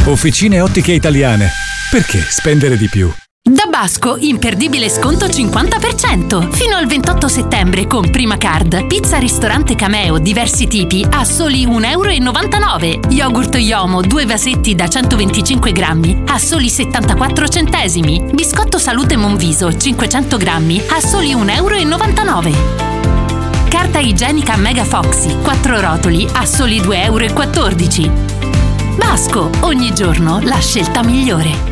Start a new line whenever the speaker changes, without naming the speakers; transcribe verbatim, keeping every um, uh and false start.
Officine Ottiche Italiane. Perché spendere di più?
Da Basco, imperdibile sconto cinquanta per cento. Fino al ventotto settembre con Prima Card. Pizza ristorante Cameo, diversi tipi, a soli un euro e novantanove. Yogurt Yomo, due vasetti da centoventicinque grammi, a soli settantaquattro centesimi. Biscotto Salute Monviso, cinquecento grammi, a soli un euro e novantanove. Carta igienica Mega Foxy, quattro rotoli, a soli due euro e quattordici. Basco, ogni giorno la scelta migliore.